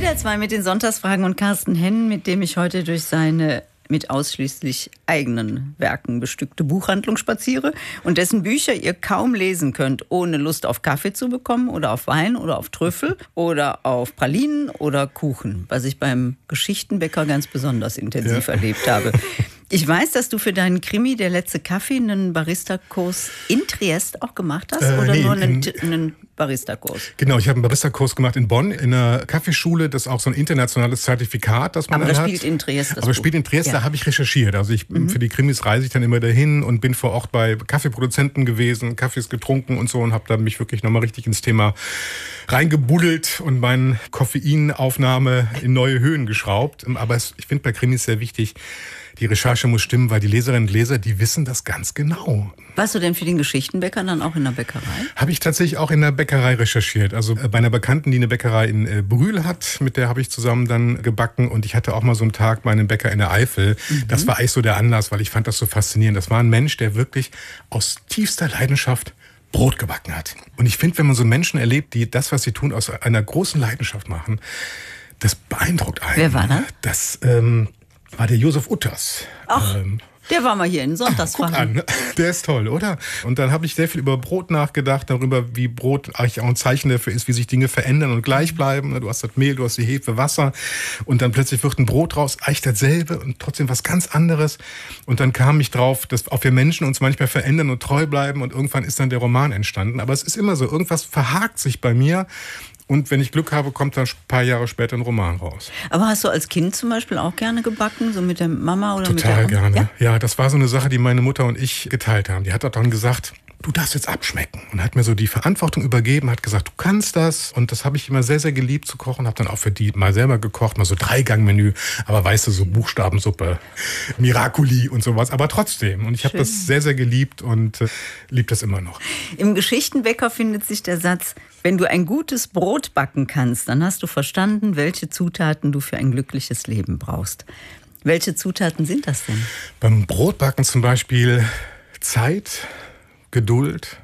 WDR 2 mit den Sonntagsfragen und Carsten Henn, mit dem ich heute durch seine mit ausschließlich eigenen Werken bestückte Buchhandlung spaziere und dessen Bücher ihr kaum lesen könnt, ohne Lust auf Kaffee zu bekommen oder auf Wein oder auf Trüffel oder auf Pralinen oder Kuchen, was ich beim Geschichtenbäcker ganz besonders intensiv erlebt habe. Ich weiß, dass du für deinen Krimi Der letzte Kaffee einen Barista-Kurs in Triest auch gemacht hast oder nur einen Barista-Kurs? Genau, ich habe einen Barista-Kurs gemacht in Bonn in einer Kaffeeschule. Das ist auch so ein internationales Zertifikat, das man dann hat. Aber das spielt in Triest. Aber spielt in Triest, da habe ich recherchiert. Also für die Krimis reise ich dann immer dahin und bin vor Ort bei Kaffeeproduzenten gewesen, Kaffees getrunken und so und habe da mich wirklich nochmal richtig ins Thema reingebuddelt und meine Koffeinaufnahme in neue Höhen geschraubt. Aber ich finde bei Krimis sehr wichtig, die Recherche muss stimmen, weil die Leserinnen und Leser, die wissen das ganz genau. Warst du denn für den Geschichtenbäcker dann auch in der Bäckerei? Habe ich tatsächlich auch in der Bäckerei recherchiert. Also bei einer Bekannten, die eine Bäckerei in Brühl hat, mit der habe ich zusammen dann gebacken. Und ich hatte auch mal so einen Tag bei einem Bäcker in der Eifel. Das war eigentlich so der Anlass, weil ich fand das so faszinierend. Das war ein Mensch, der wirklich aus tiefster Leidenschaft Brot gebacken hat. Und ich finde, wenn man so Menschen erlebt, die das, was sie tun, aus einer großen Leidenschaft machen, das beeindruckt einen. Wer war Das das? war der Josef Utters. Ach, der war mal hier in Sonntagsfragen. Guck an, der ist toll, oder? Und dann habe ich sehr viel über Brot nachgedacht, darüber, wie Brot eigentlich auch ein Zeichen dafür ist, wie sich Dinge verändern und gleich bleiben. Du hast das Mehl, du hast die Hefe, Wasser und dann plötzlich wird ein Brot raus, eigentlich dasselbe und trotzdem was ganz anderes. Und dann kam ich drauf, dass auch wir Menschen uns manchmal verändern und treu bleiben und irgendwann ist dann der Roman entstanden. Aber es ist immer so, irgendwas verhakt sich bei mir. Und wenn ich Glück habe, kommt dann ein paar Jahre später ein Roman raus. Aber hast du als Kind zum Beispiel auch gerne gebacken, so mit der Mama oder mit der Total gerne. Ja, das war so eine Sache, die meine Mutter und ich geteilt haben. Die hat auch dann gesagt, du darfst jetzt abschmecken. Und hat mir so die Verantwortung übergeben, hat gesagt, du kannst das. Und das habe ich immer sehr, sehr geliebt zu kochen. Habe dann auch für die mal selber gekocht, mal so 3-Gang-Menü. Aber weißt du, so Buchstabensuppe, Miracoli und sowas. Aber trotzdem. Und ich habe das sehr, sehr geliebt und liebe das immer noch. Im Geschichtenbäcker findet sich der Satz, wenn du ein gutes Brot backen kannst, dann hast du verstanden, welche Zutaten du für ein glückliches Leben brauchst. Welche Zutaten sind das denn? Beim Brotbacken zum Beispiel Zeit, Geduld,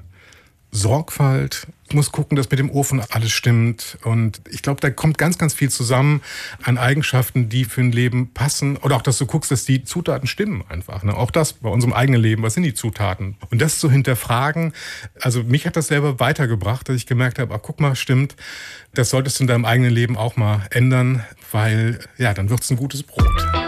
Sorgfalt. Ich muss gucken, dass mit dem Ofen alles stimmt. Und ich glaube, da kommt ganz, ganz viel zusammen an Eigenschaften, die für ein Leben passen. Oder auch, dass du guckst, dass die Zutaten stimmen einfach. Ne? Auch das bei unserem eigenen Leben. Was sind die Zutaten? Und das zu hinterfragen, also mich hat das selber weitergebracht, dass ich gemerkt habe, guck mal, stimmt, das solltest du in deinem eigenen Leben auch mal ändern, weil ja, dann wird's ein gutes Brot.